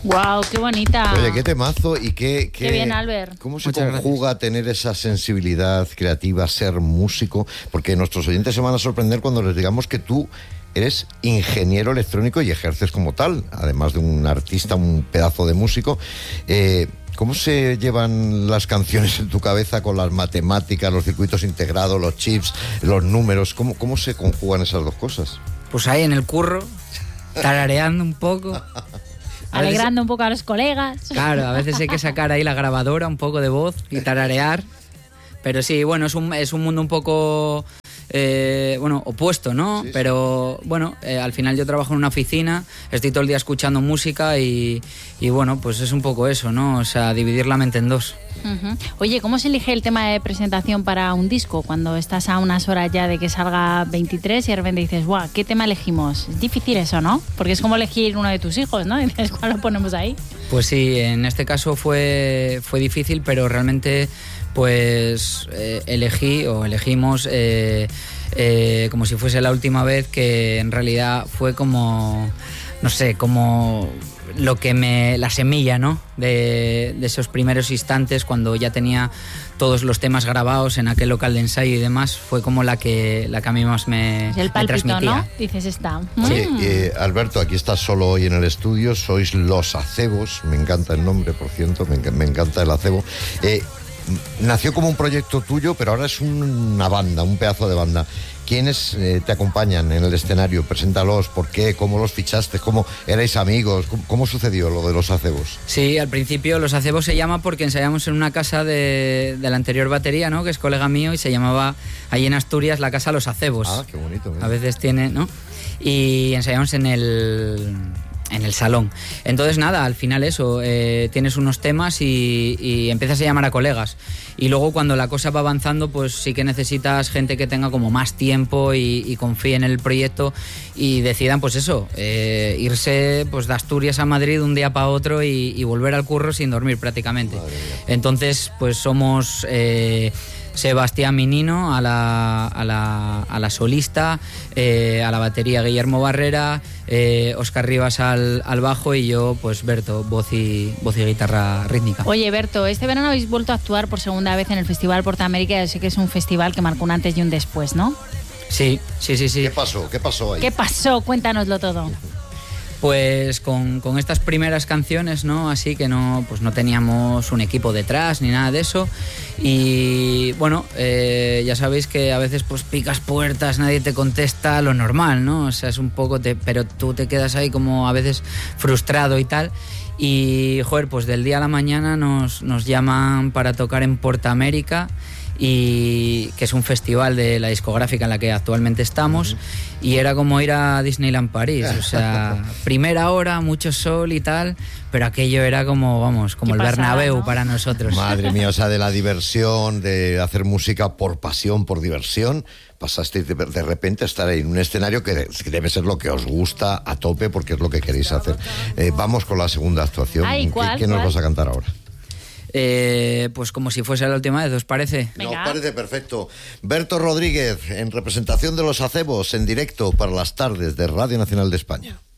Wow, qué bonita. Oye, qué temazo y qué bien, Albert. ¿Cómo se Muchas conjuga tener esa sensibilidad creativa, ser músico? Porque nuestros oyentes se van a sorprender cuando les digamos que tú eres ingeniero electrónico y ejerces como tal, además de un artista, un pedazo de músico. ¿Cómo se llevan las canciones en tu cabeza con las matemáticas, los circuitos integrados, los chips, los números? ¿Cómo se conjugan esas dos cosas? Pues ahí en el curro, tarareando un poco. Alegrando un poco a los colegas. Claro, a veces hay que sacar ahí la grabadora, un poco de voz y tararear. Pero sí, bueno, es un mundo un poco... opuesto, ¿no? Sí, pero bueno, al final yo trabajo en una oficina, estoy todo el día escuchando música y bueno, pues es un poco eso, ¿no? O sea, dividir la mente en dos. Uh-huh. Oye, ¿cómo se elige el tema de presentación para un disco cuando estás a unas horas ya de que salga 23 y de repente dices, ¡guau! ¿Qué tema elegimos? Es difícil eso, ¿no? Porque es como elegir uno de tus hijos, ¿no? Y dices, ¿cuál lo ponemos ahí? Pues sí, en este caso fue difícil, pero realmente pues elegimos como si fuese la última vez, que en realidad fue como, no sé, como lo que la semilla, ¿no? De esos primeros instantes cuando ya tenía todos los temas grabados en aquel local de ensayo y demás, fue como la que a mí más me transmitía. ¿No? Dices, está. Oye, Alberto, aquí estás solo hoy en el estudio, sois Los Acebos, me encanta el nombre, por cierto, me encanta el acebo. Nació como un proyecto tuyo, pero ahora es una banda, un pedazo de banda. ¿Quiénes te acompañan en el escenario? Preséntalos, ¿por qué? ¿Cómo los fichaste? ¿Cómo erais amigos? ¿Cómo sucedió lo de Los Acebos? Sí, al principio Los Acebos se llama porque ensayamos en una casa de la anterior batería, ¿no? Que es colega mío, y se llamaba ahí en Asturias la casa Los Acebos. Ah, qué bonito. A veces tiene, ¿no? Y ensayamos en el salón. Entonces nada, al final eso, tienes unos temas y empiezas a llamar a colegas. Y luego cuando la cosa va avanzando, pues sí que necesitas gente que tenga como más tiempo y confíe en el proyecto y decidan pues eso, irse pues de Asturias a Madrid un día para otro y volver al curro sin dormir prácticamente. Entonces pues somos... Sebastián Minino a la solista, a la batería Guillermo Barrera, Óscar Rivas al bajo y yo, pues Berto, voz y guitarra rítmica. Oye, Berto, este verano habéis vuelto a actuar por segunda vez en el Festival Portamérica. Yo sé que es un festival que marcó un antes y un después, ¿no? Sí. ¿Qué pasó ahí? ¿Qué pasó? Cuéntanoslo todo. Pues con estas primeras canciones, ¿no? Así que no teníamos un equipo detrás ni nada de eso. Y bueno, ya sabéis que a veces pues picas puertas, nadie te contesta, lo normal, ¿no? O sea, es un poco, pero tú te quedas ahí como a veces frustrado y tal. Y, joder, pues del día a la mañana nos llaman para tocar en Portamérica, y que es un festival de la discográfica en la que actualmente estamos, y era como ir a Disneyland París, o sea, primera hora, mucho sol y tal, pero aquello era como, vamos, como el Bernabéu, ¿no? Para nosotros. Madre mía, o sea, de la diversión, de hacer música por pasión, por diversión, pasasteis de repente a estar ahí en un escenario que debe ser lo que os gusta a tope, porque es lo que queréis hacer. Vamos con la segunda actuación. Ay, ¿Qué nos vas a cantar ahora? Pues como si fuese la última vez, ¿os parece? Nos parece perfecto. Berto Rodríguez, en representación de Los Acebos, en directo para las tardes de Radio Nacional de España.